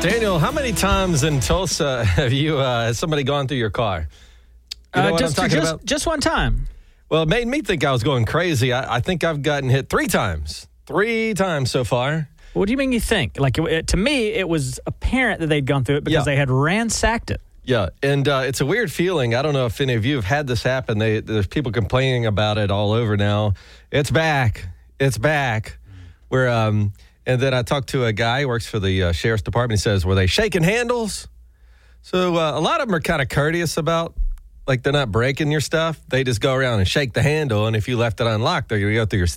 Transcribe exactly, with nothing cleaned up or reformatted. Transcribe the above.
Daniel, how many times in Tulsa have you uh, has somebody gone through your car? You know uh, what just, I'm talking just, about? just one time. Well, it made me think I was going crazy. I, I think I've gotten hit three times. Three times so far. What do you mean you think? Like, it, to me, it was apparent that they'd gone through it because Yeah. they had ransacked it. Yeah, and uh, it's a weird feeling. I don't know if any of you have had this happen. They, there's people complaining about it all over now. It's back. It's back. Where, um, and then I talked to a guy who works for the uh, sheriff's department. He says, were they shaking handles? So uh, a lot of them are kind of courteous about, like, they're not breaking your stuff. They just go around and shake the handle, and if you left it unlocked, they're going to go through your stuff.